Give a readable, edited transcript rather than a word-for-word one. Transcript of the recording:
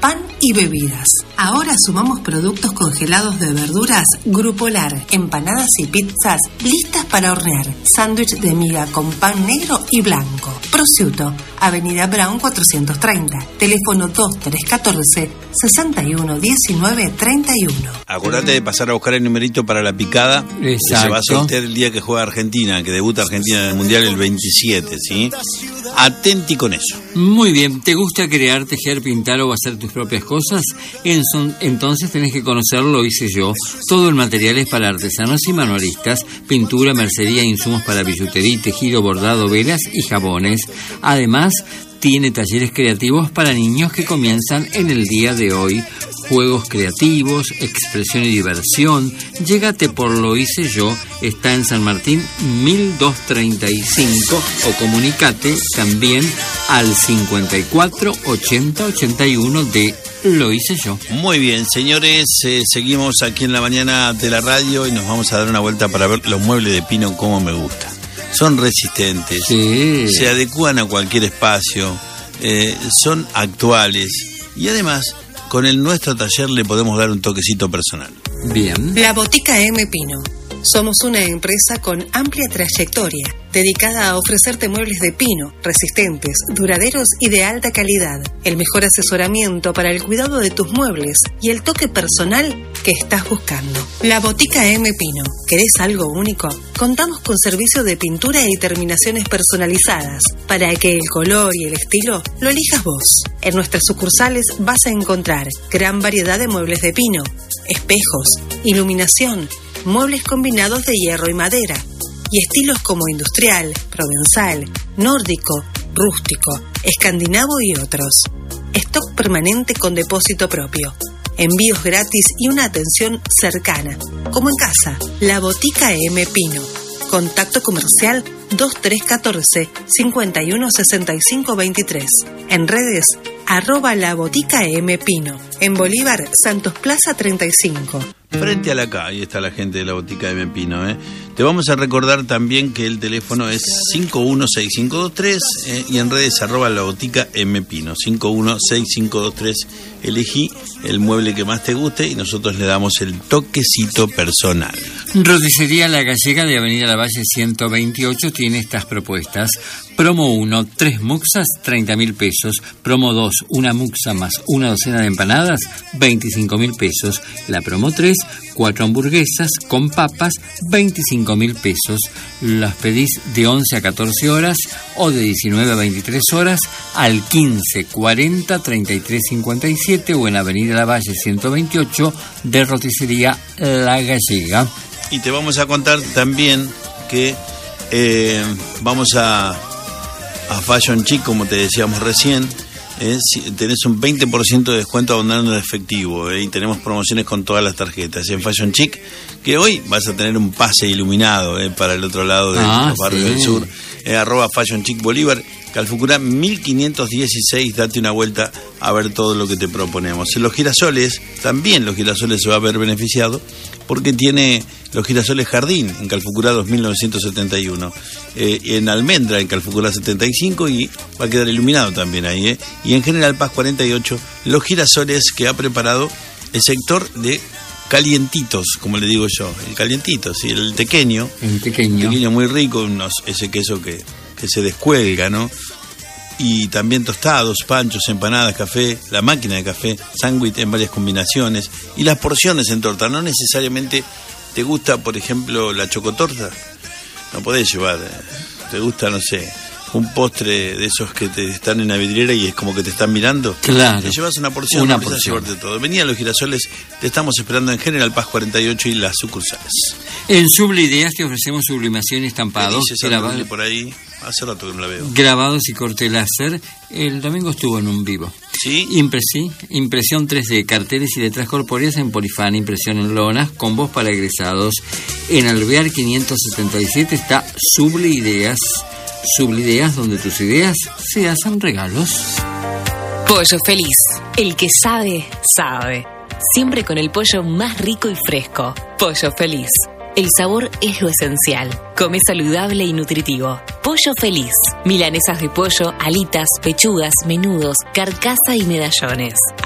pan y bebidas. Ahora sumamos productos congelados de verduras Grupolar, empanadas y pizzas listas para hornear, sándwich de miga con pan negro y blanco. Prosciutto, Avenida Brown 430, teléfono 2314-611931. Acordate de pasar a buscar el numerito para la picada. Exacto. Que se va a sortear el día que juega Argentina, que debuta Argentina en el Mundial el 27, ¿sí? Atenti con eso. Muy bien, ¿te gusta crear, tejer, pintar o hacer tus propias cosas? Entonces tenés que conocer Lo Hice Yo. Todo el material es para artesanos y manualistas, pintura, mercería, insumos para billutería, tejido, bordado, velas y jabones. Además, tiene talleres creativos para niños que comienzan en el día de hoy. Juegos creativos, expresión y diversión. Llégate por Lo Hice Yo. Está en San Martín 1235 o comunicate también al 54 80 81 de Lo Hice Yo. Muy bien, señores, seguimos aquí en la mañana de la radio y nos vamos a dar una vuelta para ver los muebles de pino como me gusta. Son resistentes, sí, se adecúan a cualquier espacio, son actuales y además con nuestro taller le podemos dar un toquecito personal. Bien. La Botica M. Pino. Somos una empresa con amplia trayectoria, dedicada a ofrecerte muebles de pino, resistentes, duraderos y de alta calidad. El mejor asesoramiento para el cuidado de tus muebles y el toque personal que estás buscando. La Botica M. Pino. ¿Querés algo único? Contamos con servicio de pintura y terminaciones personalizadas, para que el color y el estilo lo elijas vos. En nuestras sucursales vas a encontrar gran variedad de muebles de pino, espejos, iluminación, muebles combinados de hierro y madera, y estilos como industrial, provenzal, nórdico, rústico, escandinavo y otros. Stock permanente con depósito propio, envíos gratis y una atención cercana, como en casa. La Botica M. Pino. Contacto comercial 2314-516523. En redes, @La Botica M. Pino. En Bolívar, Santos Plaza 35. Frente a la calle, ahí está la gente de la Botica M. Pino, Te vamos a recordar también que el teléfono es 516523 y en redes @La Botica M. Pino. 516523. Elegí el mueble que más te guste y nosotros le damos el toquecito personal. Roticería La Gallega de Avenida Lavalle 128 tiene estas propuestas. Promo 1, 3 muxas, 30.000 pesos. Promo 2, una muxa más una docena de empanadas, 25.000 pesos. La promo 3, 4 hamburguesas con papas, 25.000 pesos. Las pedís de 11 a 14 horas o de 19 a 23 horas al 15 40 33 57 o en Avenida Lavalle 128 de Roticería La Gallega. Y te vamos a contar también que vamos a Fashion Chic, como te decíamos recién. Tenés un 20% de descuento abonando en efectivo, y tenemos promociones con todas las tarjetas en Fashion Chic, que hoy vas a tener un pase iluminado para el otro lado de los barrios del sur. @Fashion Chic Bolívar, Calfucurá 1516. Date una vuelta a ver todo lo que te proponemos. En los girasoles, también los girasoles se va a ver beneficiado porque tiene los girasoles Jardín en Calfucurá 2971, en Almendra en Calfucurá 75, y va a quedar iluminado también ahí, y en General Paz 48 los girasoles que ha preparado el sector de calientitos, como le digo yo, el calientito, sí, el tequeño. El tequeño muy rico, ese queso que se descuelga, ¿no? Y también tostados, panchos, empanadas, café, la máquina de café, sándwich en varias combinaciones y las porciones en torta. No necesariamente te gusta, por ejemplo, la chocotorta, no podés llevar, te gusta, no sé, un postre de esos que te están en la vidriera y es como que te están mirando. Claro. Te llevas una porción, una empiezas porción. a llevarte todo. Venía a los girasoles, te estamos esperando en General Paz 48 y las sucursales. En Sublideas te ofrecemos sublimación y estampados. Por ahí, hace rato que no la veo. Grabados y corte láser. El domingo estuvo en un vivo. ¿Sí? Impresión 3D, carteles y letras corpóreas en Polifan, impresión en lonas, combos para egresados. En Alvear 577 está Sublideas. Sublideas, donde tus ideas se hacen regalos. Pollo Feliz. El que sabe, sabe. Siempre con el pollo más rico y fresco. Pollo Feliz. El sabor es lo esencial. Come saludable y nutritivo. Pollo Feliz. Milanesas de pollo, alitas, pechugas, menudos, carcasa y medallones.